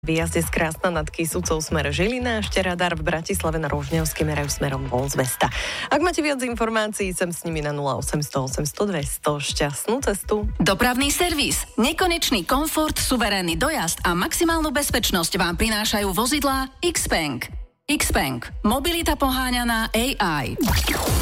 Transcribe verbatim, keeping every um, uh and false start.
Výjazde z Krásna nad Kisúcou smer Žilina, ešte radar v Bratislave na Rožňovskej merajú smerom von z mesta. Ak máte viac informácií, sem s nimi na nula osemsto osemsto dvesto. Šťastnú cestu. Dopravný servis, nekonečný komfort, suverénny dojazd a maximálnu bezpečnosť vám prinášajú vozidlá X-Bank. X-Bank. Mobilita poháňaná á í.